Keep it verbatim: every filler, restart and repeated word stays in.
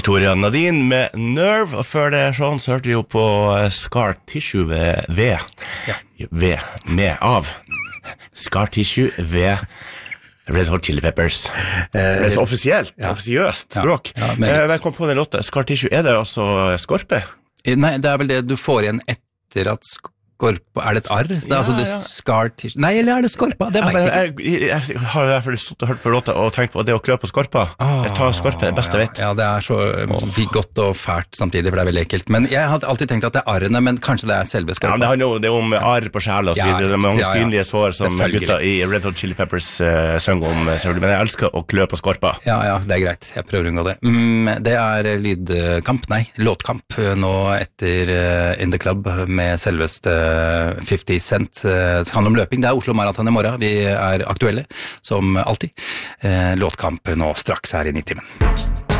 Victoria Nadine med Nerve, og før det sånn så hørte vi jo på Scar Tissue ved V, ja. V, med, av, Scar Tissue ved Red Hot Chili Peppers. Eh, det er så offisielt, ja. Offisiøst språk. Ja, ja, eh, Velkommen på den låta, Scar Tissue, er det altså skorpe? Nei, det er vel det du får igjen etter at skorpa, er det et arr? Det er ja, altså det ja. Scar tissue. Nei, eller er det skorpa? Det vet jeg ikke. Jeg, jeg, jeg har i hvert fall suttet og hørt på låta og tenkt på det å klø på skorpa. Oh, jeg tar skorpe, det beste ja, jeg vet. Ja, det er så oh. godt og fælt samtidig, for det er veldig ekkelt. Men jeg har alltid tenkt at det er arrene, men kanskje det er selve skorpa. Ja, det handler jo det om arr på sjæl og så videre. Det er mange ja, ja. synlige sår som gutta i Red Hot Chili Peppers uh, søng om, selvfølgelig. Men jeg elsker å klø på skorpa. Ja, ja, det er greit. Jeg prøver å unngå det. Mm, det er lydkamp, nei, låtkamp nå etter uh, In The Club med selveste fifty Cent. Det handler om løping. Det er Oslo Marathon i morgen. Vi er aktuelle, som alltid. Låtkamp nå straks her i Nitimen.